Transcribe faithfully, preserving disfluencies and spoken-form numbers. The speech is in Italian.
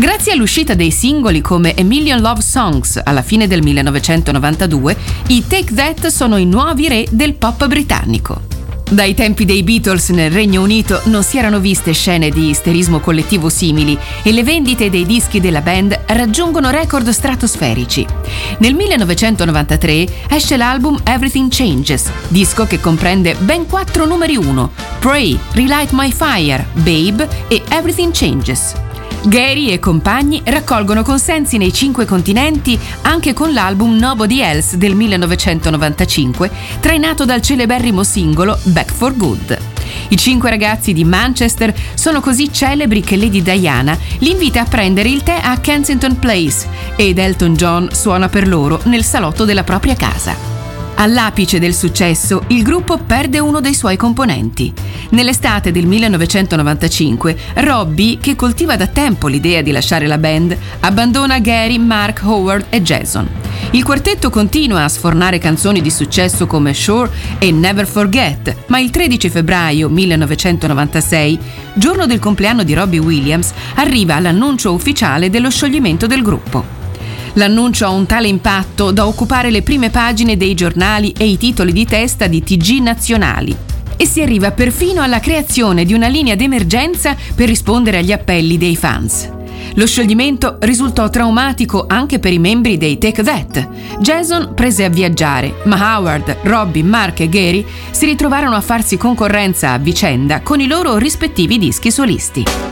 Grazie all'uscita dei singoli come A Million Love Songs alla fine del millenovecentonovantadue, i Take That sono i nuovi re del pop britannico. Dai tempi dei Beatles nel Regno Unito non si erano viste scene di isterismo collettivo simili e le vendite dei dischi della band raggiungono record stratosferici. Nel millenovecentonovantatré esce l'album Everything Changes, disco che comprende ben quattro numeri uno: Pray, Relight My Fire, Babe e Everything Changes. Gary e compagni raccolgono consensi nei cinque continenti anche con l'album Nobody Else del millenovecentonovantacinque, trainato dal celeberrimo singolo Back for Good. I cinque ragazzi di Manchester sono così celebri che Lady Diana li invita a prendere il tè a Kensington Place ed Elton John suona per loro nel salotto della propria casa. All'apice del successo, il gruppo perde uno dei suoi componenti. Nell'estate del millenovecentonovantacinque, Robbie, che coltiva da tempo l'idea di lasciare la band, abbandona Gary, Mark, Howard e Jason. Il quartetto continua a sfornare canzoni di successo come Sure e Never Forget, ma il tredici febbraio millenovecentonovantasei, giorno del compleanno di Robbie Williams, arriva l'annuncio ufficiale dello scioglimento del gruppo. L'annuncio ha un tale impatto da occupare le prime pagine dei giornali e i titoli di testa di T G nazionali. E si arriva perfino alla creazione di una linea d'emergenza per rispondere agli appelli dei fans. Lo scioglimento risultò traumatico anche per i membri dei Take That. Jason prese a viaggiare, ma Howard, Robbie, Mark e Gary si ritrovarono a farsi concorrenza a vicenda con i loro rispettivi dischi solisti.